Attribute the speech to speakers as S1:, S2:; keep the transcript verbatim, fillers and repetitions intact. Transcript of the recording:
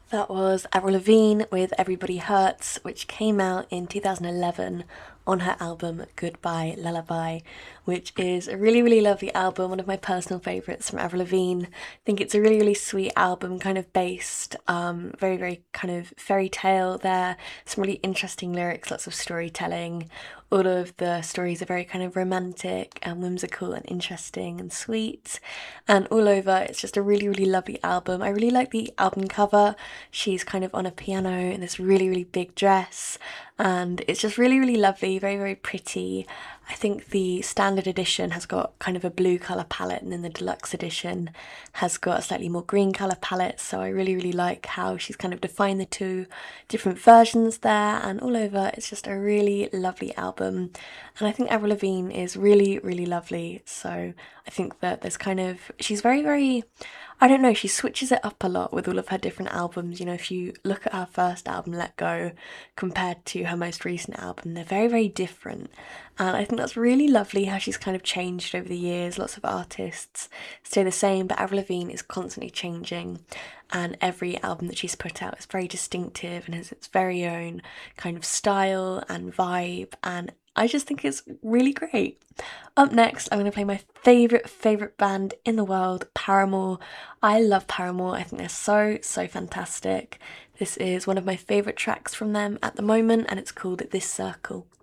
S1: That was Avril Lavigne with Everybody Hurts, which came out in two thousand eleven on her album Goodbye Lullaby, which is a really, really lovely album, one of my personal favourites from Avril Lavigne. I think it's a really, really sweet album, kind of based, um, very, very kind of fairy tale there, some really interesting lyrics, lots of storytelling. All of the stories are very kind of romantic and whimsical and interesting and sweet. And all over, it's just a really, really lovely album. I really like the album cover. She's kind of on a piano in this really, really big dress, and it's just really, really lovely, very, very pretty. I think the standard edition has got kind of a blue colour palette, and then the deluxe edition has got a slightly more green colour palette. So I really, really like how she's kind of defined the two different versions there, and all over, it's just a really lovely album. And I think Avril Lavigne is really, really lovely. So I think that there's kind of, she's very, very, I don't know, she switches it up a lot with all of her different albums. You know, if you look at her first album, Let Go, compared to her most recent album, they're very, very different. And I think that's really lovely how she's kind of changed over the years. Lots of artists stay the same, but Avril Lavigne is constantly changing. And every album that she's put out is very distinctive and has its very own kind of style and vibe. And I just think it's really great. Up next, I'm going to play my favourite, favourite band in the world, Paramore. I love Paramore. I think they're so, so fantastic. This is one of my favourite tracks from them at the moment, and it's called This Circle.